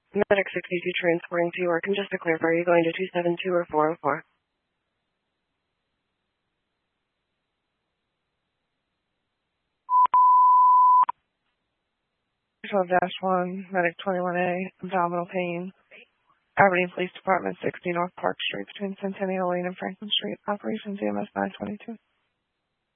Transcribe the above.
Medic 62 transporting to York. And just to clarify, are you going to 272 or 404? 12-1, Medic 21A, abdominal pain. Aberdeen Police Department, 60 North Park Street between Centennial Lane and Franklin Street. Operations EMS 922.